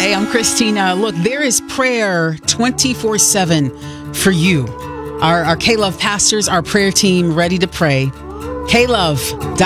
Hey, I'm Christina. Look, there is prayer 24/7 for you. Our K-Love pastors, our prayer team, ready to pray. klove.fm.